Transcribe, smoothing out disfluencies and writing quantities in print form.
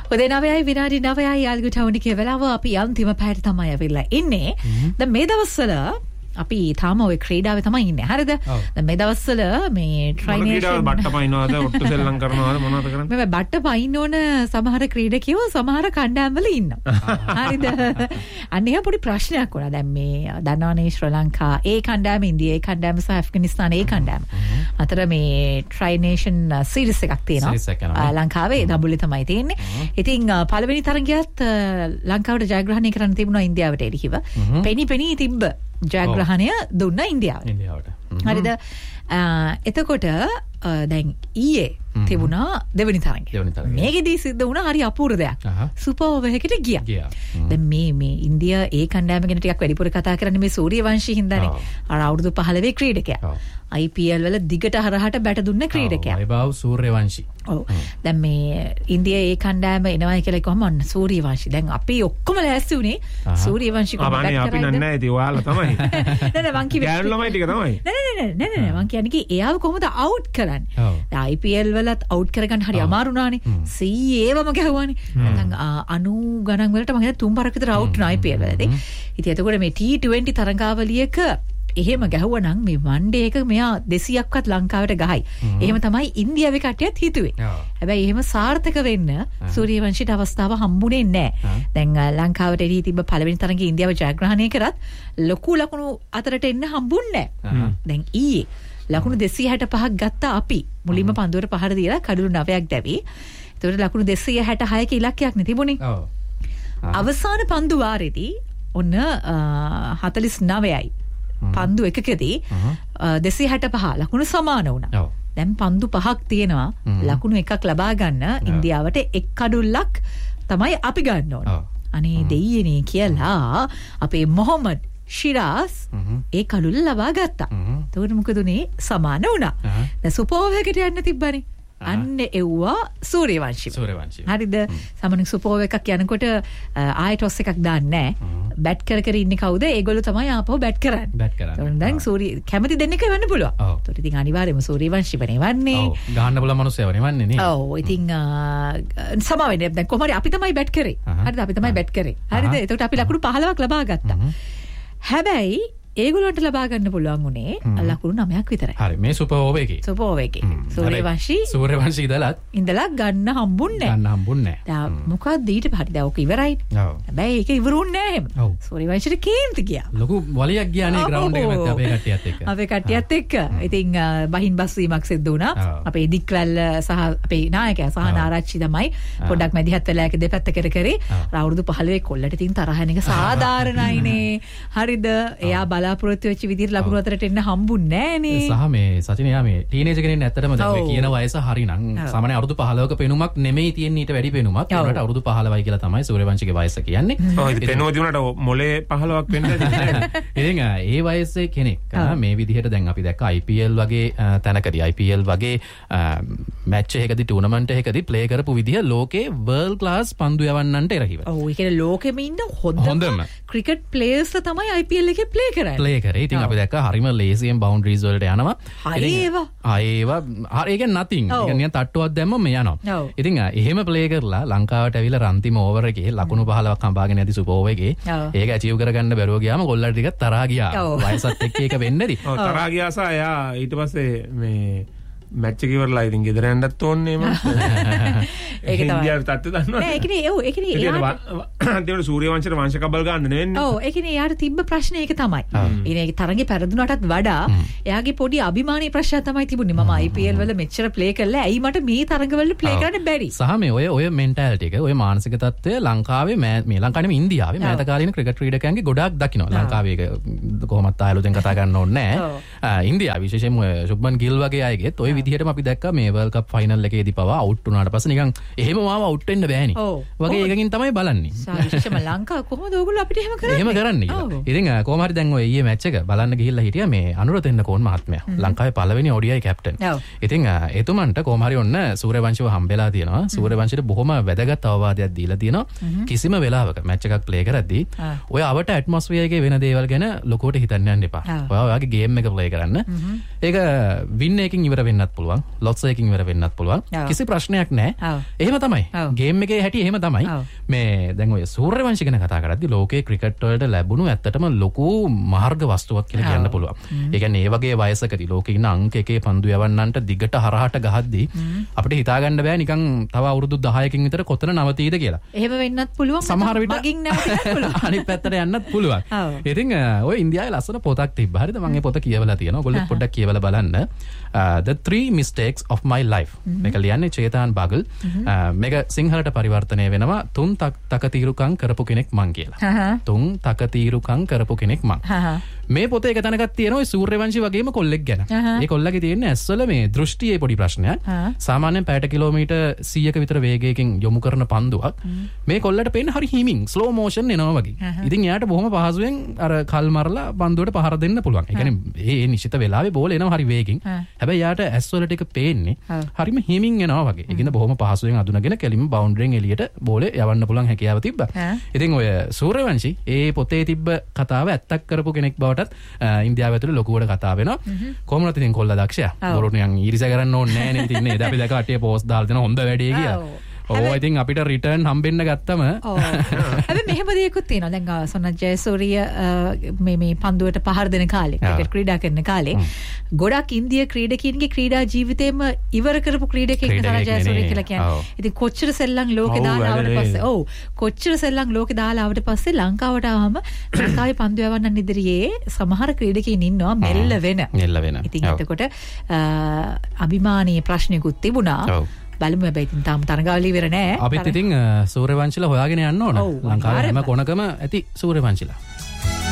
උදේ 9යි විනාඩි 9යි යාල්ගු ටවුනිකේ වෙලාව අපි අන්තිම පැයට තමයි අවිල්ලා ඉන්නේ. දැන් මේ දවස්වල අපි තාම ඔය ක්‍රීඩාවේ තමයි ඉන්නේ. හරිද? දැන් මේ දවස්වල මේ ට්‍රයිනේෂන් බට්ට පයින්නවද ඔට්ටු සෙල්ලම් කරනවද මොනවද කරන්නේ? මේ බට්ට පයින්න ඕන සමහර ක්‍රීඩකයෝ සමහර කණ්ඩායම් වල ඉන්නවා. හරිද? අන්න එහෙම පොඩි ප්‍රශ්නයක් වුණා. දැන් මේ දන්නවනේ ශ්‍රී ලංකා ඒ කණ්ඩායම, ඉන්දියා ඒ කණ්ඩායම සහ ඇෆ්ගනිස්තාන ඒ කණ්ඩායම අතර මේ ට්‍රයිනේෂන් සීරීස් එකක් තියෙනවා. ලංකාවේ දඹුල්ලේ තමයි තියෙන්නේ. ඉතින් පළවෙනි තරගයත් ලංකාවට ජයග්‍රහණය කරන්න තිබුණා ඉන්දියාවට එරෙහිව. පෙනී තිබ්බ ජයග්‍රහණය දුන්න ඉන්දියාවට. හරිද? එතකොට දැන් ඊයේ තිබුණා දෙවෙනි තරගය. මේකෙදී සිද්ධ වුණා හරි අපූර්ව දෙයක්. සුපර් ඕවර් එකකට ගියා. දැන් මේ ඉන්දියා ඒ කණ්ඩායම ගැන ටිකක් වැඩිපුර කතා කරන්නේ මේ සූර්යවංශී හින්දානේ. අර අවුරුදු 15 ක්‍රීඩකයා. IPL වල දිගට හරහට බැට දුන්න ක්‍රීඩකයා. වෛභව සූර්යවංශී. ඔව්. දැන් මේ ඉන්දියා ඒ කණ්ඩායම එනවයි කියලා කොහොම අන්න සූර්යවංශී. දැන් අපි ඔක්කොම ලෑස්ති උනේ සූර්යවංශී කොහොමද කරන්නේ? අපි නෑ ඉතින් ඔයාලා තමයි. නෑ මං කිව්වේ ගෑනු ළමයි ටික තමයි. නෑ මං කියන්නේ එයාව කොහොමද අවුට් කරන්නේ? දැන් IPL වලත් අවුට් කරගන්න හරි අමාරු නානේ. 100ම ගැහුවානේ. නැත්නම් 90 ගණන් වලට මම හිතා 3 පාරක් විතර අවුට් වුණා IPL වලදී. ඉතින් එතකොට මේ T20 තරඟාවලියක එහෙම ගැහුවනම් මේ වන් ඩේ එක මෙයා 200ක්වත් ලංකාවට ගහයි. එහෙම තමයි ඉන්දියාවේ කට්ටියත් හිතුවේ. හැබැයි එහෙම සාර්ථක වෙන්න සූර්යවංශීට අවස්ථාව හම්බුනේ නැහැ. දැන් ලංකාවට එරෙහි තිබ්බ පළවෙනි තරඟේ ඉන්දියාව ජයග්‍රහණය කරත් ලොකු ලකුණු අතරට එන්න හම්බුන්නේ නැහැ. දැන් ඊයේ ලකුණු 265ක් ගත්තා අපි. මුලින්ම පන්දුවට පහර දීලා කඩලු 9ක් දැවි. ඒතකොට ලකුණු 266ක ඉලක්කයක් නේ තිබුණේ. අවසාන පන්දු වාරෙදී ඔන්න 49යි. පන්දු එකකදී 265 ලකුණු සමාන වුණා. දැන් පන්දු 5ක් තියෙනවා. ලකුණු එකක් ලබා ගන්න ඉන්දියාවට එක් කඩුල්ලක් තමයි අපි ගන්න ඕන. අනේ දෙයියනේ කියලා අපේ මොහොමඩ් ශිරාස් ඒ කඩුල්ල ලබා ගත්තා. එතකොට මොකද උනේ? සමාන වුණා. දැන් සුපර් ඕවර් එකට යන්න තිබ්බනේ. අන්න එව්වා සූර්යවංශී. හරිද? සාමාන්‍ය සුපර් ඕවර් එකක් යනකොට ආයෙ ටොස් එකක් දාන්නේ නැහැ. බැට් කර ඉන්නේ කවුද? ඒගොල්ලෝ තමයි ආපහු බැට් කරන්නේ. දැන් සූර්ය කැමති දෙන්නෙක් වෙන්න පුළුවන්. ඒතකොට ඉතින් අනිවාර්යයෙන්ම සූර්යවංශී වෙනවන්නේ. ඔව්. ගහන්න පුළුවන් මිනිස්සු වෙනවන්නේ නේ. ඔව්. ඉතින් සමාවෙන්නේ දැන් කොහොමද අපි තමයි බැට් කරේ. හරිද? අපි තමයි බැට් කරේ. හරිද? එතකොට අපි ලකුණු 15ක් ලබා ගත්තා. හැබැයි ඒගොල්ලන්ට ලබා ගන්න පුළුවන් උනේ ලකුණු 9ක් විතරයි. හරි මේ සුපර් ඕවර් එකේ. සුපර් ඕවර් එකේ. සූර්යවංශී ඉඳලා ගන්න හම්බුන්නේ නැහැ. දැන් මොකක්ද ඊට පස්සේ දැන් ඔක ඉවරයි. හැබැයි ඒක ඉවරුන්නේ නැහැ එහෙම. සූර්යවංශීට කේන්ති ගියා. ලොකු වලියක් ගියානේ ග්‍රවුන්ඩ් එකේ මැද අපේ කට්ටියත් එක්ක. අපේ කට්ටියත් එක්ක. ඉතින් බහින් බස් වීමක් සිද්ධ වුණා. අපේ දික්වැල්ල සහ අපේ නායකයා සහ නාරච්චි තමයි පොඩ්ඩක් මැදිහත් වෙලා ඒක දෙපැත්ත කර අවුරුදු 15 කොල්ලට ඉතින් තරහ යන එක සාධාරණයිනේ. හරිද? එයා බලාපොරොත්තු වෙච්ච විදිහට ලකුණු අතරට එන්න හම්බුන්නේ නෑනේ. සහ මේ සචින යා මේ ටීනේජර් කෙනෙක් ඇත්තටම දැන් මේ කියන වයස හරිනම් සාමාන්‍ය අවුරුදු 15ක පෙනුමක් නෙමෙයි තියෙන්නේ ඊට වැඩි පෙනුමක්. ඒකට අවුරුදු 15යි කියලා තමයි සූර්යවංශිගේ වයස කියන්නේ. ඔව් ඉතින් පෙනුවදී උනට මොලේ 15ක් වෙන්න දෙන්නේ. ඉතින් ඒ වයසේ කෙනෙක් මේ විදිහට දැන් අපි දැක්ක IPL වගේ තැනකදී IPL වගේ මැච් එකකදී ටූර්නමන්ට් එකකදී ප්ලේ කරපු විදිහ ලෝකේ වර්ල්ඩ් ක්ලාස් පන්දු යවන්නන්ට එරහිව. ඔව් ඒ කියන්නේ ලෝකෙම ඉන්න හොඳම ක්‍රිකට් ප්ලේයර්ස් තමයි IPL එකේ ප්ලේ කරන්නේ. ඉතින් අපි දැක්ක හරිම ලේසියෙන් බවුන්ඩරිස් වලට යනවා. ඒවා හරි ඒක නතින්. ඒ කියන්නේ තට්ටුවක් දැම්මම යනවා. ඉතින් එහෙම ප්ලේ කරලා ලංකාවට ඇවිල්ලා රන්තිම ඕවර් එකේ ලකුණු 15ක් හම්බාගෙන යදි සුපර් ඕවර් එකේ ඒක අචීව් කරගන්න බැරුව ගියාම ගොල්ලන්ට ටිකක් තරහා ගියා. වයසත් එක්ක ඒක වෙන්නේදි. ඔව් තරහා ගියා සා එයා ඊට පස්සේ මේ මැච් එක ඉවරලා ඉතින් ගෙදර යන්නත් ඕනේ මම. ඒක තමයි. ඉන්දියාවේ තත්ත්වය දන්නවද? නෑ ඒකනේ ඒකනේ සූර්යවංශයට වංශ කබල් ගන්න නෙවෙන්නේ. ඔව් ඒකනේ යාට තිබ්බ ප්‍රශ්නේ ඒක තමයි. ඉතින් ඒක තරගේ පෙරදුනටත් වඩා එයාගේ පොඩි අභිමානී ප්‍රශ්නයක් තමයි තිබුණේ. මම IPL වල මෙච්චර ප්ලේ කළා. ඇයි මට මේ තරඟවල ප්ලේ කරන්න බැරි? සහ මේ ඔය මෙන්ටැලිටි එක ඔය මානසික තත්ත්වය ලංකාවේ මේ ලංකාවේ නෙමෙයි ඉන්දියාවේ මෑත කාලීන ක්‍රිකට් ක්‍රීඩකයන්ගේ ගොඩාක් දකින්නවා. ලංකාවේ ඒක කොහොමත් ආයලුතෙන් කතා කරන්න ඕනේ නෑ. ඉන්දියාව විශේෂයෙන්ම ශුබ්මන් ගිල් වගේ අයගෙත් ඔය විදිහටම අපි දැක්කා මේ වර්ල්ඩ් කප් ෆයිනල් එකේදී පවා අවුට් වුණාට පස්සේ නිකන් එහෙම මාව අවුට් වෙන්න බෑනේ. වගේ එකකින් තමයි බලන්නේ. විශේෂයෙන්ම ලංකාව කොහොමද ඕගොල්ලෝ අපිට එහෙම කරන්නේ? එහෙම කරන්නේ කියලා. ඉතින් කොහොම හරි දැන් ඔය ඊයේ මැච් එක බලන්න ගිහිල්ලා හිටියා මේ අනුර තෙන්නකෝන් මහත්මයා. ලංකාවේ පළවෙනි ODI කැප්ටන්. ඉතින් එතුමන්ට කොහොම හරි ඔන්න සූර්යවංශිව හම්බෙලා තියෙනවා. සූර්යවංශිට බොහොම වැදගත් අවවාදයක් දීලා තියෙනවා. කිසිම වෙලාවක මැච් එකක් ප්ලේ කරද්දී ඔය අවට ඇට්මොස්ෆියර් එකේ වෙන දේවල් ගැන ලොකුවට හිතන්න යන්න එපා. ඔයාගේ ගේම් එක ප්ලේ කරන්න. ඒක වින් එකකින් ඉවර වෙන්නත් වෙන්නත් පුළුවන් lots එකකින් ඉවර වෙන්නත් පුළුවන් කිසි ප්‍රශ්නයක් නැහැ එහෙම තමයි ගේම් එකේ හැටි එහෙම තමයි මේ දැන් ඔය සූර්යවංශි ගැන කතා කරද්දී ලෝකේ ක්‍රිකට් වලට ලැබුණු ඇත්තටම ලොකු මාර්ග වස්තුවක් කියලා කියන්න පුළුවන් ඒ කියන්නේ ඒ වගේ වයසකදී ලෝකේ ඉන්න අංක එකේ පන්දු යවන්නන්ට දිගට හරහට ගහද්දී අපිට හිතා ගන්න බෑ නිකන් තව අවුරුදු 10කින් විතර කොතන නවතීද කියලා එහෙම වෙන්නත් පුළුවන් සමහර විට මගින් නැවතීන්නත් පුළුවන් අනිත් පැත්තට යන්නත් පුළුවන් ඉතින් ඔය ඉන්දියාවේ ලස්සන පොතක් තිබ්බා හරිද මම මේ පොත කියවලා තියෙනවා ඔයගොල්ලෝ පොඩ්ඩක් කියවලා බලන්න The 3 Mistakes of My Life මේක ලියන්නේ චේතන් බගල් මේක සිංහලට පරිවර්තනය වෙනවා තුන් තකතිරුකම් කරපු කෙනෙක් මං කියලා තුන් තකතිරුකම් කරපු කෙනෙක් මං මේ පොතේ එක තැනකක් තියෙනවා සූර්යවංශි වගේම කොල්ලෙක් ගැන ඒ කොල්ලගේ තියෙන ඇස්වල මේ දෘෂ්ටියේ පොඩි ප්‍රශ්නයක් සාමාන්‍යයෙන් පැයට කිලෝමීටර් 100ක විතර වේගයකින් යොමු කරන පන්දුවක් මේ කොල්ලට පේන්නේ හරි හිමින් ස්ලෝ මෝෂන් එනවා වගේ ඉතින් එයාට බොහොම පහසුවෙන් අර කල් මරලා පන්දුවට පහර දෙන්න පුළුවන් ඒ කියන්නේ ඒ නිශ්චිත වෙලාවේ බෝල එනවා හරි වේගෙන් හැබැයි එයාට ඇස්වලට එක පේන්නේ හරිම හිමින් එනවා වගේ ඒ කියන්නේ බොහොම පහසුවෙන් අඳුනගෙන කෙලින්ම බවුන්ඩරියෙන් එළියට බෝලේ යවන්න පුළුවන් හැකියාව තිබ්බා ඉතින් ඔය සූර්යවංශි ඒ පොතේ තිබ්බ කතාව ඇත්තක් කරපු කෙනෙක් බවට ඉන්දියාව ඇතුළේ ලොකුවට කතා වෙනවා කොහොමද ඉතින් කොල්ලා දක්ෂයා බොරු නිකන් ඊරිස කරන්න ඕනේ නැහැ නේ ඉතින් නේද අපි දැක කට්ටිය පෝස්ට් දාලා දෙන හොඳ වැඩේ කියලා ඉතින් අපිට රිටර්න් හම්බෙන්න ගත්තම හැබැයි මෙහෙම දෙයක්ත් තියෙනවා දැන් සොනත් ජයසූරිය මේ පන්දුවට පහර දෙන කාලේ ක්‍රිකට් ක්‍රීඩා කරන කාලේ ගොඩක් ඉන්දිය ක්‍රීඩකයින්ගේ ක්‍රීඩා ජීවිතේම ඉවර කරපු ක්‍රීඩකෙක් තමයි ජයසූරිය කියලා කියන්නේ. ඉතින් කොච්චර සෙල්ලම් ලෝකේ දාලා ආවට පස්සේ කොච්චර සෙල්ලම් ලෝකේ දාලා ආවට පස්සේ ලංකාවට ආවම ලංකාවේ පන්දු යවන්නන් ඉදිරියේ සමහර ක්‍රීඩකයින් ඉන්නවා මෙල්ල වෙන. ඉතින් එතකොට අභිමානීය ප්‍රශ්නයකුත් තිබුණා. බලමු හැබැයි ඉතින් තාම තරගාවලිය ඉවර නෑ. අපිත් ඉතින් සූර්යවංශිලා හොයාගෙන යන්න ඕන. ලංකාවේ හැම කොනකම ඇති සූර්යවංශිලා.